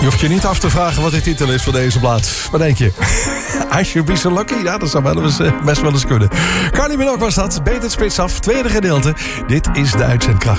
Je hoeft je niet af te vragen wat de titel is van deze plaat. Wat denk je? I Should Be So Lucky? Ja, dat zou wel eens, best wel eens kunnen. Kylie Minogue was dat. Beter spits af. Tweede gedeelte. Dit is de uitzendkracht.